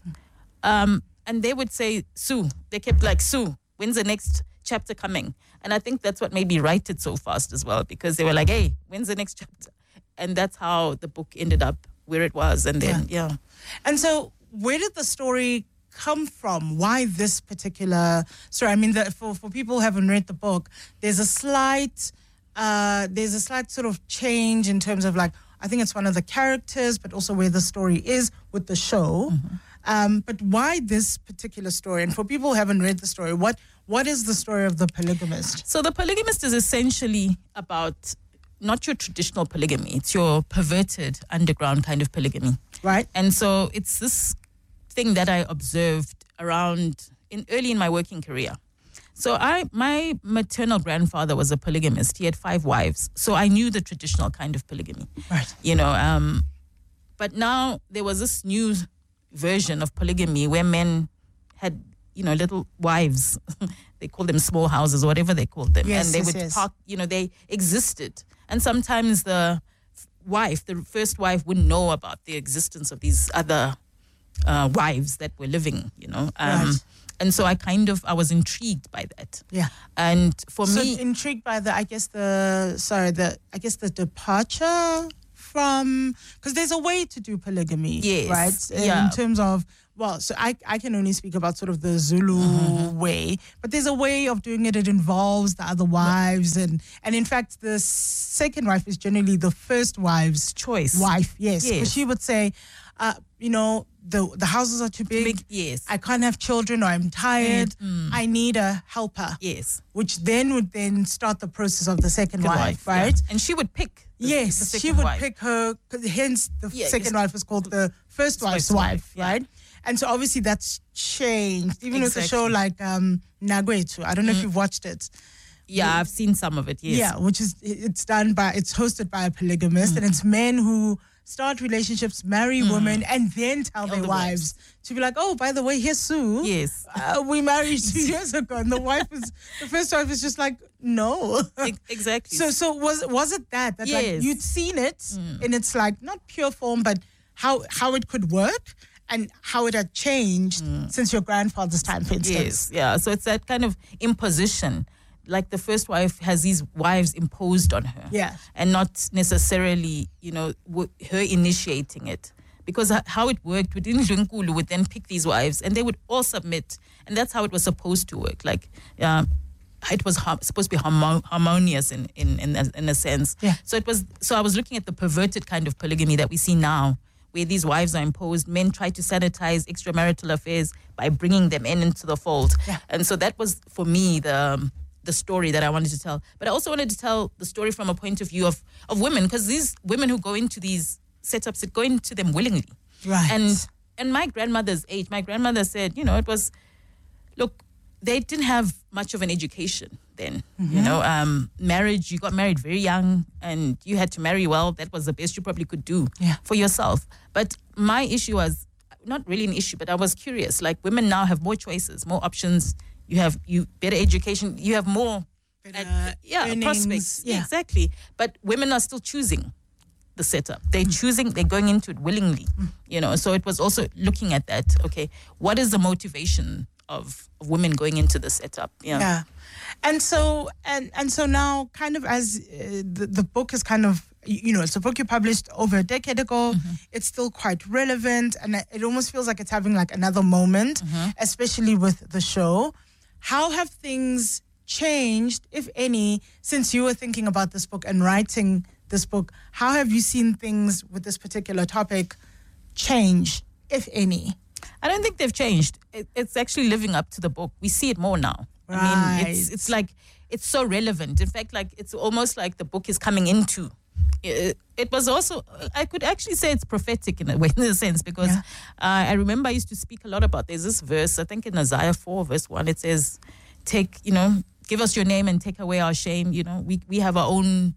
L: Um, And they would say, Sue, they kept like, Sue, when's the next chapter coming? And I think that's what made me write it so fast as well, because they were like, hey, when's the next chapter? And that's how the book ended up where it was. And then, yeah. yeah.
C: And so where did the story come from? Why this particular story? I mean, the, for, for people who haven't read the book, there's a slight, uh, there's a slight sort of change in terms of like, I think it's one of the characters, but also where the story is with the show. Mm-hmm. Um, but why this particular story? And for people who haven't read the story, what what is the story of The Polygamist?
L: So The Polygamist is essentially about not your traditional polygamy. It's your perverted underground kind of polygamy.
C: Right.
L: And so it's this thing that I observed around in early in my working career. So I my maternal grandfather was a polygamist. He had five wives. So I knew the traditional kind of polygamy.
C: Right.
L: You know, um, but now there was this new version of polygamy where men had, you know, little wives. They called them small houses, whatever they called them.
C: Yes,
L: and they
C: yes,
L: would
C: yes.
L: park, you know, they existed. And sometimes the wife, the first wife, wouldn't know about the existence of these other uh, wives that were living, you know. Um,
C: right.
L: And so I kind of, I was intrigued by that.
C: Yeah.
L: And for
C: so
L: me,
C: intrigued by the, I guess the, sorry, the, I guess the departure from, because there's a way to do polygamy,
L: Yes,
C: right? In
L: yeah.
C: terms of, well, so I, I can only speak about sort of the Zulu
L: Mm-hmm.
C: way, but there's a way of doing it. It involves the other wives, and and in fact, the second wife is generally the first wife's
L: choice
C: wife. Yes, because
L: Yes.
C: she would say, uh, you know, the the houses are too big.
L: big, yes.
C: I can't have children, or I'm tired.
L: Mm.
C: I need a helper.
L: Yes.
C: Which then would then start the process of the second
L: Good
C: wife,
L: wife, yeah.
C: right?
L: And she would pick. the-
C: Yes,
L: the
C: she
L: second
C: would
L: wife.
C: pick her, 'cause hence the
L: Yeah,
C: second
L: yes.
C: wife is called the first wife's
L: First wife,
C: wife,
L: yeah.
C: right? And so obviously that's changed. Even with a show
L: Exactly.
C: like um, Nagwetu, I don't know if
L: Mm.
C: you've watched it.
L: Yeah, I've seen some of it. Yes.
C: Yeah, which is, it's done by, it's hosted by a polygamist, and it's men who start relationships, marry women, and then tell their
L: the
C: wives to be like, oh, by the way, here's Sue.
L: Yes.
C: Uh, we married two years ago, and the wife is, the first wife is just like, no.
L: Ex- Exactly.
C: So, so was was it that that like
L: Yes.
C: you'd seen it in its like not pure form, but how how it could work and how it had changed since your grandfather's time, for instance.
L: Yes, yeah. So it's that kind of imposition. Like the first wife has these wives imposed on her.
C: Yeah.
L: And not necessarily, you know, w- her initiating it. Because h- how it worked within Ndlunkulu would then pick these wives and they would all submit. And that's how it was supposed to work. Like, uh, it was har- supposed to be harmo- harmonious in, in, in, a, in a sense.
C: Yeah.
L: So it was, so I was looking at the perverted kind of polygamy that we see now, where these wives are imposed. Men try to sanitize extramarital affairs by bringing them in into the fold.
C: Yeah.
L: And so that was, for me, the um, the story that I wanted to tell. But I also wanted to tell the story from a point of view of, of women, because these women who go into these setups, it go into them willingly.
C: Right.
L: And and my grandmother's age, my grandmother said, you know, it was, look, they didn't have much of an education then.
C: Mm-hmm.
L: You know, um, marriage, you got married very young and you had to marry well. That was the best you probably could do
C: Yeah.
L: for yourself. But my issue was not really an issue, but I was curious. Like, women now have more choices, more options. You have you better education. You have more,
C: Better
L: yeah,
C: earnings,
L: prospects.
C: yeah.
L: Exactly. But women are still choosing the setup. They're choosing. They're going into it willingly. You know. So it was also looking at that. Okay, what is the motivation of, of women going into the setup? Yeah.
C: Yeah. And so and and so now, kind of as uh, the the book is kind of, you know, it's a book you published over a decade ago. It's still quite relevant, and it almost feels like it's having like another moment, especially with the show. How have things changed, if any, since you were thinking about this book and writing this book? How have you seen things with this particular topic change, if any?
L: I don't think they've changed. It, it's actually living up to the book. We see it more now. I mean, it's
C: Right.
L: it's like it's so relevant. In fact, like it's almost like the book is coming into. It, it was also, I could actually say it's prophetic in a way, in a sense, because
C: Yeah.
L: uh, I remember I used to speak a lot about. There's this verse, I think in Isaiah four, verse one, it says, "Take, you know, give us your name and take away our shame." You know, we we have our own.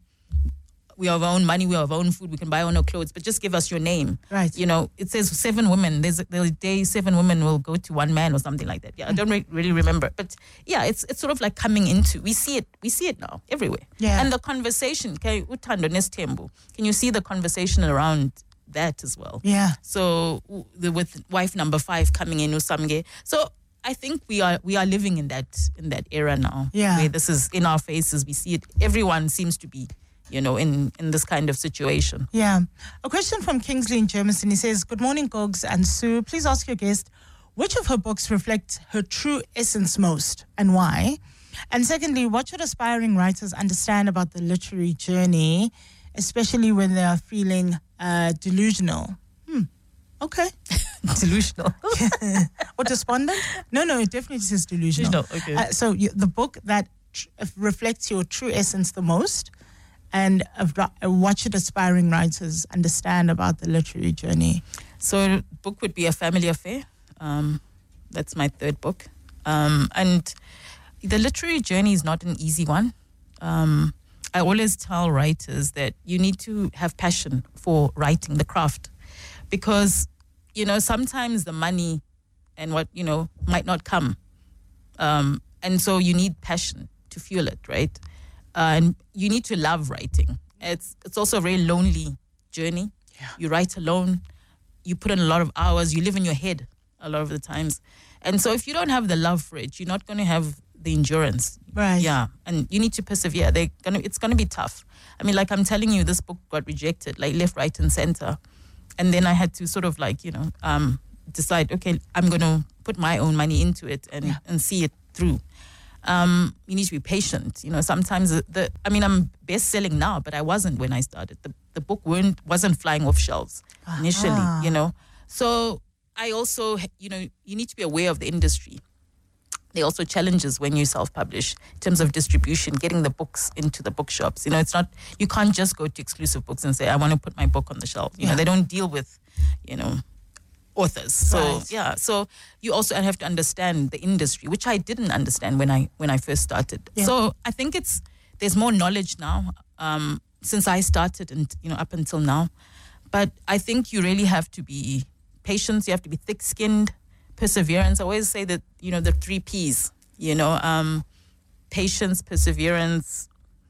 L: We have our own money, we have our own food, we can buy our own clothes, but just give us your name.
C: Right.
L: You know, it says seven women. There's a, there's a day seven women will go to one man or something like that. Yeah, I don't re- really remember. But yeah, it's it's sort of like coming into, we see it, we see it now everywhere.
C: Yeah.
L: And the conversation, can Uthando Nestembu, can you see the conversation around that as well?
C: Yeah.
L: So w- the, with wife number five coming in, Usamge. So I think we are we are living in that in that era now.
C: Yeah.
L: Where this is in our faces. We see it. Everyone seems to be, you know, in, in this kind of situation.
C: Yeah. A question from Kingsley in Germiston. He says, "Good morning, Gogs and Sue. Please ask your guest, which of her books reflect her true essence most and why? And secondly, what should aspiring writers understand about the literary journey, especially when they are feeling uh, delusional?" Hmm. Okay.
L: Delusional.
C: Or despondent? No, no, it definitely says delusional.
L: Delusional, okay.
C: Uh, so you, the book that tr- reflects your true essence the most, and of, uh, what should aspiring writers understand about the literary journey?
L: So the book would be A Family Affair. Um, that's my third book. Um, and the literary journey is not an easy one. Um, I always tell writers that you need to have passion for writing, the craft. Because, you know, sometimes the money and what, you know, might not come. Um, and so you need passion to fuel it, right? Uh, and you need to love writing. It's it's also a very lonely journey.
C: Yeah.
L: You write alone. You put in a lot of hours. You live in your head a lot of the times. And so if you don't have the love for it, you're not going to have the endurance.
C: Right.
L: Yeah. And you need to persevere. They're gonna it's gonna be tough. I mean, like I'm telling you, this book got rejected, like left, right, and center. And then I had to sort of like, you know, um, decide, okay, I'm gonna put my own money into it and, yeah. and see it through. Um, you need to be patient. You know, sometimes the, the I mean, I'm best selling now, but I wasn't when I started. The the book weren't wasn't flying off shelves initially,
C: Ah.
L: you know. So I also, you know, you need to be aware of the industry. There are also challenges when you self-publish in terms of distribution, getting the books into the bookshops. You know, it's not, you can't just go to Exclusive Books and say, I want to put my book on the shelf. You
C: Yeah.
L: know, they don't deal with, you know, authors. So,
C: Right.
L: yeah. So you also have to understand the industry, which I didn't understand when I when I first started.
C: Yeah.
L: So I think it's, there's more knowledge now um, since I started and, you know, up until now. But I think you really have to be patient. You have to be thick-skinned. Perseverance. I always say that, you know, the three P's, you know, um, patience, perseverance,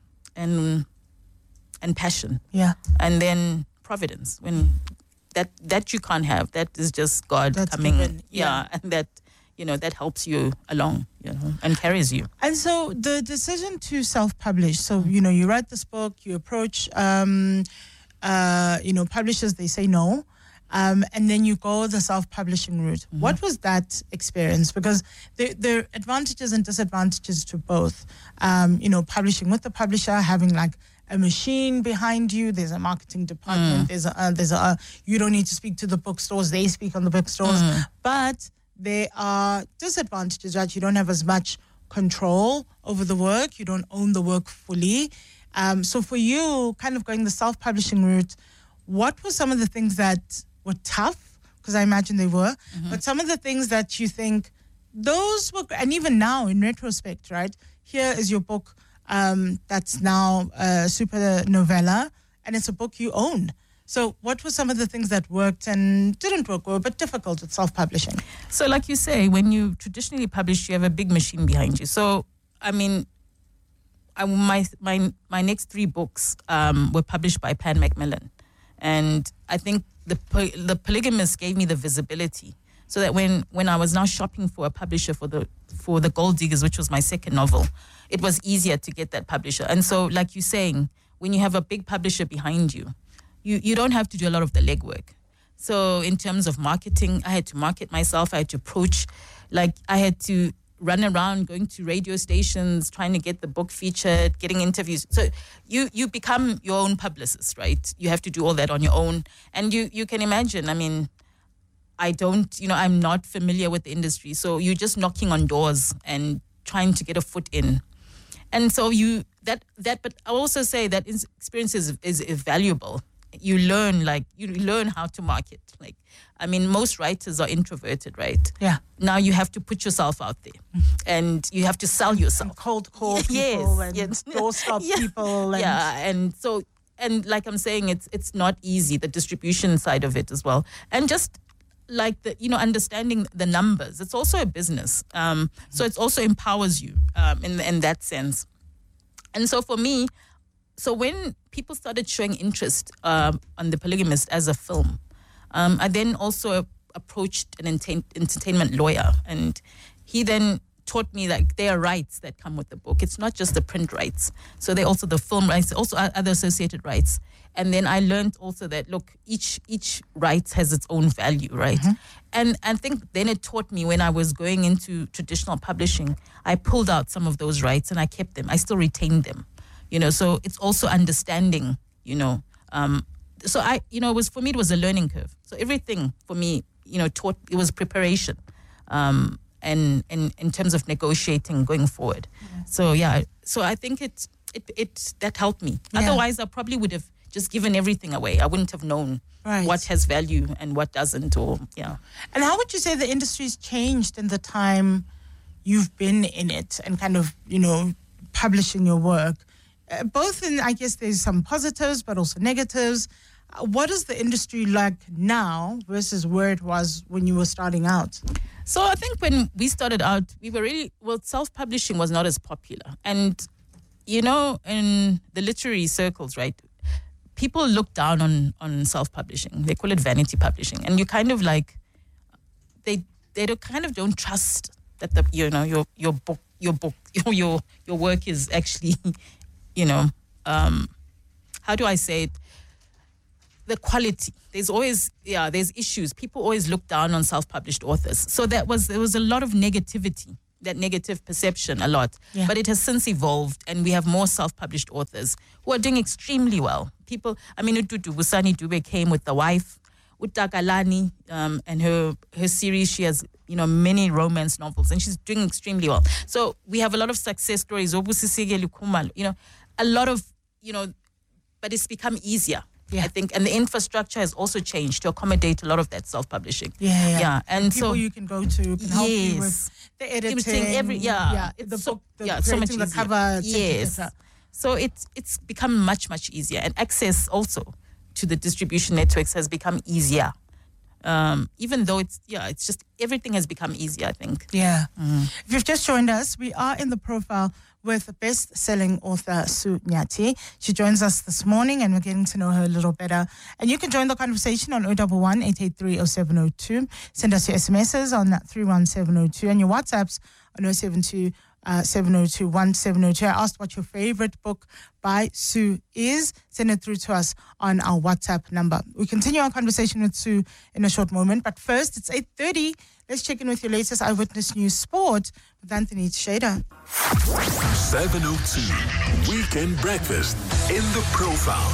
L: and and passion.
C: Yeah.
L: And then providence. When that that you can't have. That is just God
C: That's
L: coming.
C: given,
L: Yeah.
C: yeah.
L: And that, you know, that helps you along, you know, and carries you.
C: And so the decision to self-publish, so, you know, you write this book, you approach, um, uh, you know, publishers, they say no. Um, and then you go the self-publishing route.
L: Mm-hmm.
C: What was that experience? Because there, there are advantages and disadvantages to both. Um, you know, publishing with the publisher, having like a machine behind you. There's a marketing department.
L: Mm.
C: There's a, uh, there's a, uh, you don't need to speak to the bookstores. They speak on the bookstores.
L: Mm.
C: But there are disadvantages, right? You don't have as much control over the work. You don't own the work fully. Um, so for you, kind of going the self-publishing route, what were some of the things that were tough? Because I imagine they were.
L: Mm-hmm.
C: But some of the things that you think, those were, and even now in retrospect, right? Here is your book um, that's now a super novella, and it's a book you own. So what were some of the things that worked and didn't work, were a bit difficult with self-publishing?
L: So like you say, when you traditionally publish, you have a big machine behind you. So, I mean, I, my, my, my next three books um, were published by Pan Macmillan. And I think the the Polygamist gave me the visibility, so that when, when I was now shopping for a publisher for the for the Gold Diggers, which was my second novel, it was easier to get that publisher. And so, like you're saying, when you have a big publisher behind you, you you don't have to do a lot of the legwork. So in terms of marketing, I had to market myself. I had to approach, like I had to run around going to radio stations, trying to get the book featured, getting interviews. So you you become your own publicist, right? You have to do all that on your own. And you, you can imagine, I mean, I don't, you know, I'm not familiar with the industry. So you're just knocking on doors and trying to get a foot in. And so you, that, that but I also say that experience is, is valuable. You learn, like, you learn how to market. Like, I mean, most writers are introverted, right?
C: Yeah.
L: Now you have to put yourself out there, and you have to sell yourself.
C: And cold call people
L: yes,
C: and
L: yes.
C: doorstop
L: yeah.
C: people. And
L: yeah, and so, and like I'm saying, it's it's not easy, the distribution side of it as well. And just like the, you know, understanding the numbers. It's also a business. Um, so it also empowers you um, in, in that sense. And so for me, so when people started showing interest um, on The Polygamist as a film, um, I then also approached an enta- entertainment lawyer, and he then taught me that there are rights that come with the book. It's not just the print rights. So there are also the film rights, also other associated rights. And then I learned also that, look, each each right has its own value, right? Mm-hmm. And I think then it taught me when I was going into traditional publishing, I pulled out some of those rights and I kept them. I still retained them, you know. So it's also understanding, you know. Um, so I, you know, it was for me, it was a learning curve. So everything for me, you know, taught, it was preparation. Um, and in in terms of negotiating going forward. Yeah. So yeah, so I think it it it that helped me. Yeah. Otherwise, I probably would have just given everything away. I wouldn't have known right. what has value and what doesn't. Or yeah.
C: And how would you say the industry's changed in the time you've been in it and kind of, you know, publishing your work? Uh, both in, I guess there's some positives, but also negatives. Uh, what is the industry like now versus where it was when you were starting out?
L: So I think when we started out, we were really, well, self-publishing was not as popular. And, you know, in the literary circles, right, people look down on, on self-publishing. They call it vanity publishing. And you kind of like, they they don't, kind of don't trust that the you know your your book your book your your work is actually, you know, um, how do I say it? The quality. There's always yeah. There's issues. People always look down on self-published authors. So that was there was a lot of negativity. That negative perception a lot.
C: Yeah.
L: But it has since evolved, and we have more self-published authors who are doing extremely well. People, I mean, Ututu Busani Dube came with The Wife. Utakalani um, and her her series, she has, you know, many romance novels, and she's doing extremely well. So we have a lot of success stories. Obusisige Lukumal, you know, a lot of, you know, but it's become easier.
C: Yeah.
L: I think, and the infrastructure has also changed to accommodate a lot of that self-publishing.
C: Yeah, yeah.
L: yeah. And,
C: And people
L: so
C: you can go to can help you with the editing,
L: Everything, every yeah,
C: yeah,
L: it's
C: the
L: so,
C: book, the
L: yeah, so much
C: creating the
L: easier.
C: cover, et cetera, et
L: Yes,
C: cetera.
L: so it's it's become much much easier, and access also to the distribution networks has become easier. Um, even though it's yeah, it's just everything has become easier, I think.
C: Yeah.
L: Mm.
C: If you've just joined us, we are in the profile with best-selling author Sue Nyathi. She joins us this morning, and we're getting to know her a little better. And you can join the conversation on zero one one, eight eight three, zero seven zero two. Send us your S M Ses on three one seven zero two and your WhatsApps on zero seven two seven zero two one seven zero two. I asked what your favorite book by Sue is. Send it through to us on our WhatsApp number. We continue our conversation with Sue in a short moment, but first it's eight thirty. Let's check in with your latest Eyewitness News Sport with Anthony Shader.
F: seven oh two Weekend Breakfast in the Profile.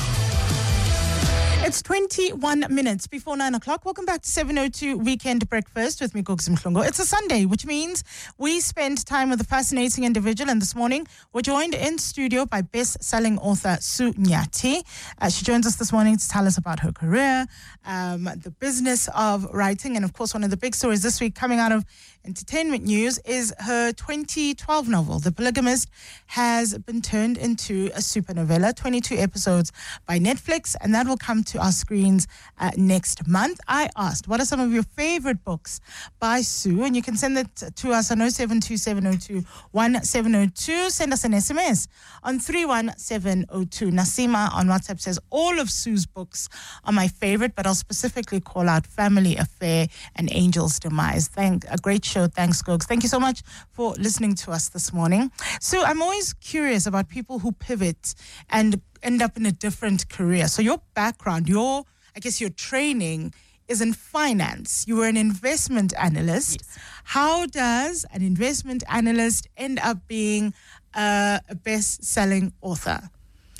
C: It's twenty-one minutes before nine o'clock. Welcome back to seven oh two Weekend Breakfast with me, Koks Mhlongo. It's a Sunday, which means we spend time with a fascinating individual. And this morning, we're joined in studio by best-selling author Sue Nyathi. Uh, she joins us this morning to tell us about her career, um, the business of writing. And, of course, one of the big stories this week coming out of entertainment news is her twenty twelve novel, The Polygamist, has been turned into a supernovela, twenty-two episodes by Netflix, and that will come to our screens uh, next month. I asked, what are some of your favorite books by Sue? And you can send it to us on zero seven two seven zero two one seven zero two. Send us an S M S on three one seven zero two. Nasima on WhatsApp says, all of Sue's books are my favorite, but I'll specifically call out Family Affair and Angel's Demise. Thank a great show. Thanks, Gogs. Thank you so much for listening to us this morning. Sue, I'm always curious about people who pivot and end up in a different career. So your background, your, I guess your training is in finance. You were an investment analyst.
L: Yes.
C: How does an investment analyst end up being uh, a best-selling author?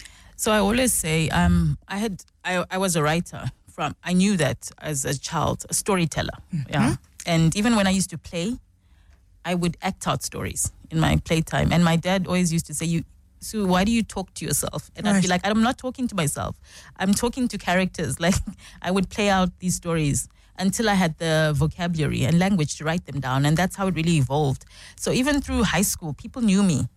L: So I always say, um, I had, I, I was a writer from, I knew that as a child, a storyteller.
C: Mm-hmm.
L: Yeah. And even when I used to play, I would act out stories in my playtime. And my dad always used to say, "You, Sue, why do you talk to yourself?" And I'd be like, I'm not talking to myself. I'm talking to characters. Like, I would play out these stories until I had the vocabulary and language to write them down. And that's how it really evolved. So even through high school, people knew me.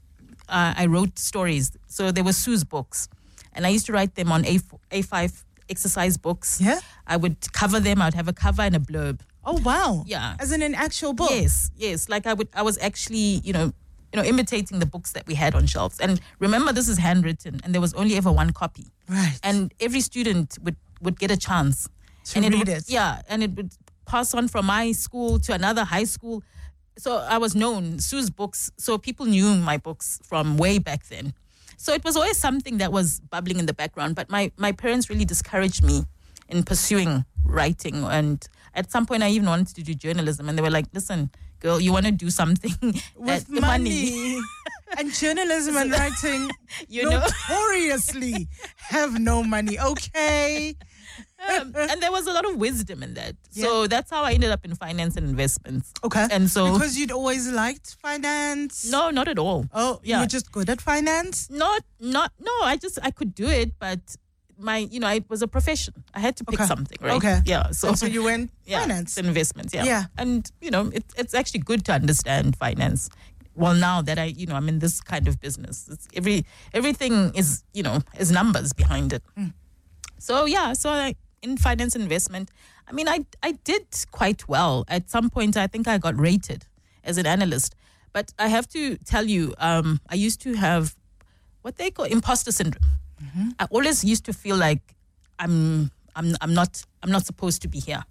L: Uh, I wrote stories. So there were Sue's books. And I used to write them on A five exercise books.
C: Yeah.
L: I would cover them. I would have a cover and a blurb.
C: Oh, wow.
L: Yeah.
C: As in an actual book?
L: Yes, yes. Like I would, I was actually, you know, you know, imitating the books that we had on shelves. And remember, this is handwritten, and there was only ever one copy.
C: Right.
L: And every student would, would get a chance.
C: To
L: and
C: read
L: would,
C: it.
L: Yeah, and it would pass on from my school to another high school. So I was known, Sue's books, so people knew my books from way back then. So it was always something that was bubbling in the background. But my, my parents really discouraged me in pursuing writing. And at some point, I even wanted to do journalism. And they were like, listen, girl, you want to do something
C: with
L: money.
C: money. And journalism and writing
L: you know?
C: notoriously have no money, okay?
L: Um, and there was a lot of wisdom in that. So yeah. That's how I ended up in finance and investments.
C: Okay.
L: And so
C: because you'd always liked finance?
L: No, not at all.
C: Oh, yeah. You were just good at finance?
L: Not, not, no, I just, I could do it, but my, you know, it was a profession. I had to pick
C: okay.
L: something, right?
C: Okay.
L: Yeah. So,
C: and so you went
L: yeah,
C: finance?
L: Investments, yeah.
C: Yeah.
L: And, you know, it, it's actually good to understand finance. Well, now that I, you know, I'm in this kind of business, it's every, everything is, you know, is numbers behind it.
C: Mm.
L: So, yeah, so I, in finance investment, I mean, I, I did quite well. At some point, I think I got rated as an analyst. But I have to tell you, um, I used to have what they call imposter syndrome. Mm-hmm. I always used to feel like I'm I'm I'm not I'm not supposed to be here.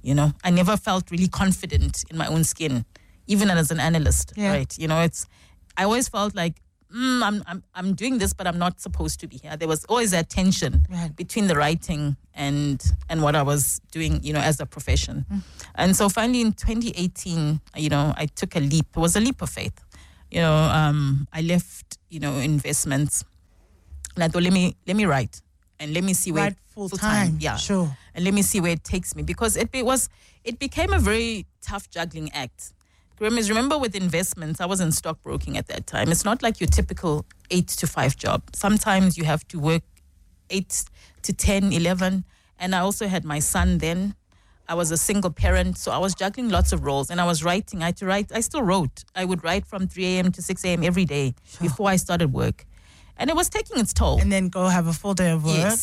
L: You know, I never felt really confident in my own skin, even as an analyst,
C: Yeah.
L: right? You know, it's, I always felt like, mm, I'm, I'm, I'm doing this, but I'm not supposed to be here. There was always that tension
C: Right.
L: between the writing and, and what I was doing, you know, as a profession.
C: Mm.
L: And so finally in twenty eighteen, you know, I took a leap. It was a leap of faith. You know, um, I left, you know, investments. And I thought, let me, let me write and let me see where
C: Right, full time.
L: Yeah.
C: Sure.
L: And let me see where it takes me, because it, it was it became a very tough juggling act. Remember, remember with investments, I was in stockbroking at that time. It's not like your typical eight to five job. Sometimes you have to work eight to ten, eleven. And I also had my son then. I was a single parent, so I was juggling lots of roles, and I was writing. I had to write. I still wrote. I would write from three a.m. to six a.m. every day before I started work. And it was taking its toll.
C: And then go have a full day of work.
L: Yes.